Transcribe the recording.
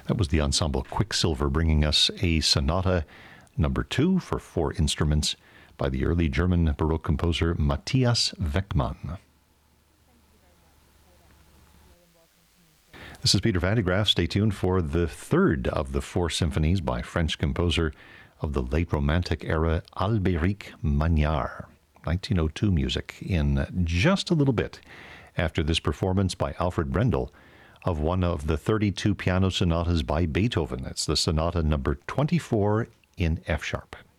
That was the ensemble Quicksilver bringing us a sonata number 2 for 4 instruments by the early German Baroque composer Matthias Weckmann. This is Peter Van de Graaff. Stay tuned for the third of the 4 symphonies by French composer of the late Romantic era, Albéric Magnard. 1902 music in just a little bit after this performance by Alfred Brendel of one of the 32 piano sonatas by Beethoven. It's the sonata number 24 in F sharp.